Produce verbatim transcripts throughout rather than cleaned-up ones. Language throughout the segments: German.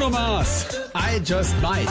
Bruno Mars, I Just Might.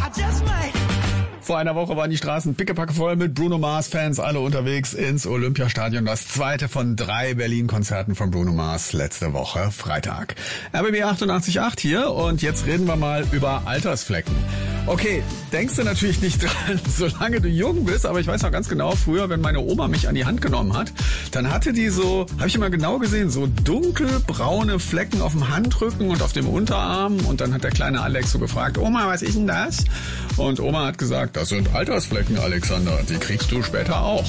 Vor einer Woche waren die Straßen pickepacke voll mit Bruno Mars-Fans, alle unterwegs ins Olympiastadion. Das zweite von drei Berlin-Konzerten von Bruno Mars letzte Woche, Freitag. R B B achtundachtzig Komma acht hier und jetzt reden wir mal über Altersflecken. Okay, denkst du natürlich nicht dran, solange du jung bist, aber ich weiß noch ganz genau, früher, wenn meine Oma mich an die Hand genommen hat, dann hatte die so, habe ich immer genau gesehen, so dunkelbraune Flecken auf dem Handrücken und auf dem Unterarm und dann hat der kleine Alex so gefragt, Oma, was ist denn das? Und Oma hat gesagt, das sind Altersflecken, Alexander, die kriegst du später auch.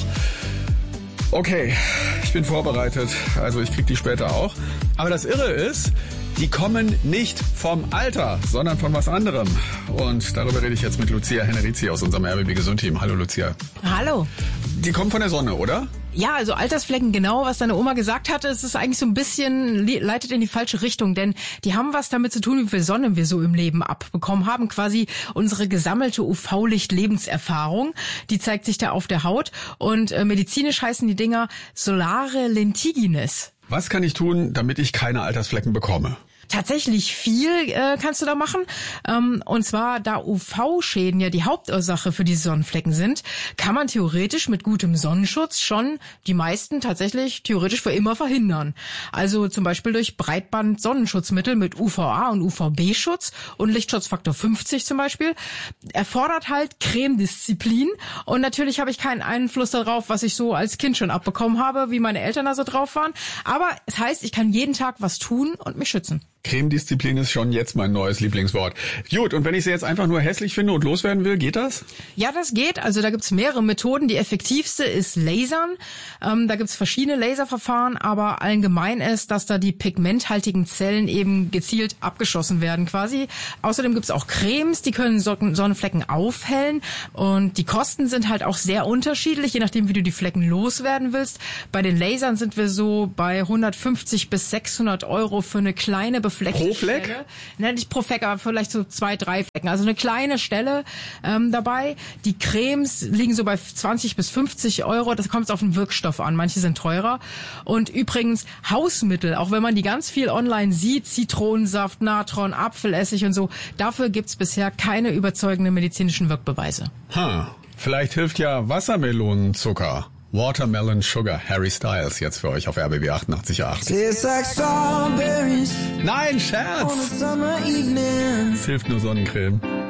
Okay, ich bin vorbereitet, also ich krieg die später auch. Aber das Irre ist, die kommen nicht vom Alter, sondern von was anderem. Und darüber rede ich jetzt mit Lucia Henrizi aus unserem R B B Gesundteam. Hallo Lucia. Hallo. Die kommen von der Sonne, oder? Ja, also Altersflecken, genau, was deine Oma gesagt hatte, es ist eigentlich so ein bisschen, leitet in die falsche Richtung, denn die haben was damit zu tun, wie viel Sonne wir so im Leben abbekommen haben. Quasi unsere gesammelte U V-Licht-Lebenserfahrung, die zeigt sich da auf der Haut. Und äh, medizinisch heißen die Dinger Solare Lentiginous. Was kann ich tun, damit ich keine Altersflecken bekomme? Tatsächlich viel äh, kannst du da machen. Ähm, und zwar, da U V-Schäden ja die Hauptursache für die Sonnenflecken sind, kann man theoretisch mit gutem Sonnenschutz schon die meisten tatsächlich theoretisch für immer verhindern. Also zum Beispiel durch Breitband-Sonnenschutzmittel mit U V A und U V B-Schutz und Lichtschutzfaktor fünfzig zum Beispiel. Erfordert halt Cremedisziplin. Und natürlich habe ich keinen Einfluss darauf, was ich so als Kind schon abbekommen habe, wie meine Eltern da so drauf waren. Aber es heißt, ich kann jeden Tag was tun und mich schützen. Cremedisziplin ist schon jetzt mein neues Lieblingswort. Gut, und wenn ich sie jetzt einfach nur hässlich finde und loswerden will, geht das? Ja, das geht. Also da gibt's mehrere Methoden. Die effektivste ist Lasern. Ähm, da gibt's verschiedene Laserverfahren, aber allen gemein ist, dass da die pigmenthaltigen Zellen eben gezielt abgeschossen werden quasi. Außerdem gibt's auch Cremes, die können Sonnenflecken aufhellen. Und die Kosten sind halt auch sehr unterschiedlich, je nachdem, wie du die Flecken loswerden willst. Bei den Lasern sind wir so bei hundertfünfzig bis sechshundert Euro für eine kleine Befleckung. Pro Fleck? Nein, nicht pro Fleck, aber vielleicht so zwei, drei Flecken. Also eine kleine Stelle ähm, dabei. Die Cremes liegen so bei zwanzig bis fünfzig Euro. Das kommt auf den Wirkstoff an. Manche sind teurer. Und übrigens Hausmittel, auch wenn man die ganz viel online sieht, Zitronensaft, Natron, Apfelessig und so, dafür gibt's bisher keine überzeugenden medizinischen Wirkbeweise. Ha, vielleicht hilft ja Wassermelonenzucker. Watermelon Sugar, Harry Styles, jetzt für euch auf R B B achtundachtzig Komma acht. Nein, Scherz! Es hilft nur Sonnencreme.